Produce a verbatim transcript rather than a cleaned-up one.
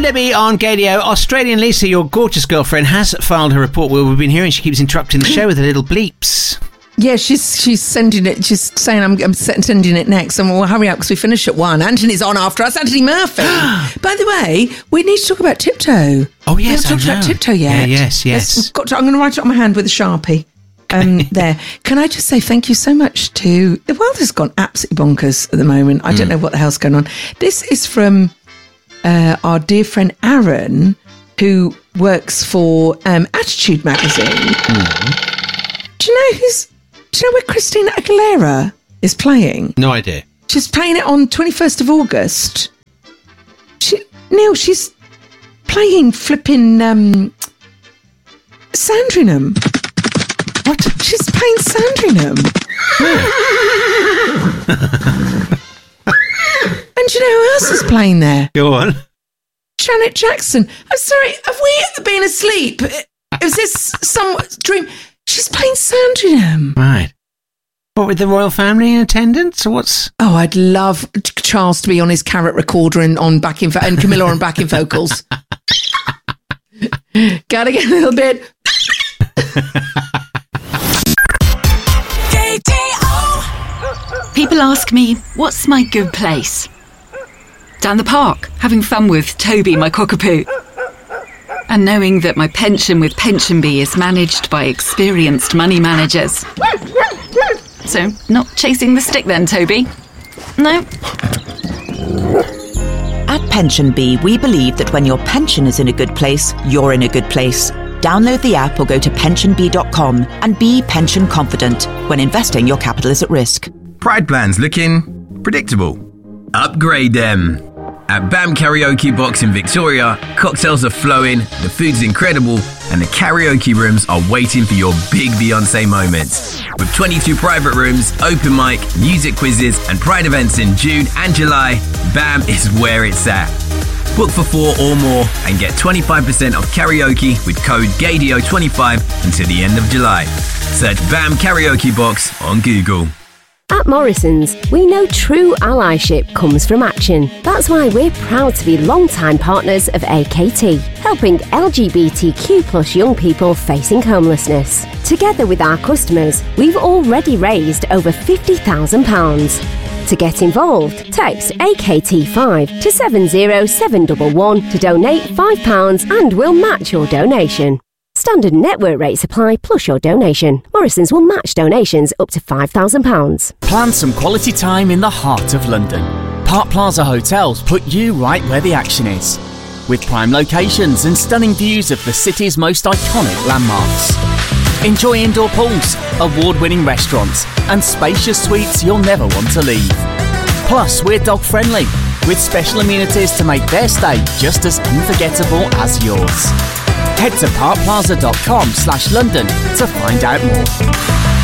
Libby on Gadio. Australian Lisa, your gorgeous girlfriend, has filed her report. Well, we've been hearing she keeps interrupting the show with her little bleeps. Yeah, she's she's sending it. She's saying I'm, I'm sending it next. And we'll hurry up because we finish at one. Anthony's on after us. Anthony Murphy. By the way, we need to talk about Tiptoe. Oh yes, we haven't I talked know. about Tiptoe yet. Yeah, yes, yes. Let's- got to, I'm going to write it on my hand with a Sharpie. Um, there. Can I just say thank you so much to the world has gone absolutely bonkers at the moment. I don't know what the hell's going on. This is from uh, our dear friend Aaron, who works for um, Attitude magazine. Mm. Do you know who's? Do you know where Christina Aguilera is playing? No idea. She's playing it on twenty-first of August. She, Neil, she's playing flipping um, Sandringham. What? She's playing Sandringham. And do you know who else is playing there? Go on. Janet Jackson. I'm sorry, have we been asleep? Is this some dream? She's playing Sandringham. Right. What, with the royal family in attendance, or what's... Oh, I'd love Charles to be on his carrot recorder and on backing vo- and Camilla on backing vocals. Gotta get a little bit... People ask me, what's my good place? Down the park, having fun with Toby, my cockapoo. And knowing that my pension with PensionBee is managed by experienced money managers. So, not chasing the stick then, Toby? No? At PensionBee, we believe that when your pension is in a good place, you're in a good place. Download the app or go to pension bee dot com and be pension confident when investing your capital is at risk. Pride plans looking predictable. Upgrade them. At BAM Karaoke Box in Victoria, cocktails are flowing, the food's incredible, and the karaoke rooms are waiting for your big Beyonce moments. With twenty-two private rooms, open mic, music quizzes, and Pride events in June and July, BAM is where it's at. Book for four or more and get twenty-five percent off karaoke with code G A D I O twenty-five until the end of July. Search BAM Karaoke Box on Google. At Morrison's, we know true allyship comes from action. That's why we're proud to be long-time partners of A K T, helping L G B T Q plus young people facing homelessness. Together with our customers, we've already raised over fifty thousand pounds. To get involved, text A K T five to seven zero seven one one to donate five pounds and we'll match your donation. Standard network rates apply plus your donation. Morrison's will match donations up to five thousand pounds. Plan some quality time in the heart of London. Park Plaza Hotels put you right where the action is. With prime locations and stunning views of the city's most iconic landmarks. Enjoy indoor pools, award-winning restaurants and spacious suites you'll never want to leave. Plus, we're dog-friendly, with special amenities to make their stay just as unforgettable as yours. Head to parkplaza dot com slash London to find out more.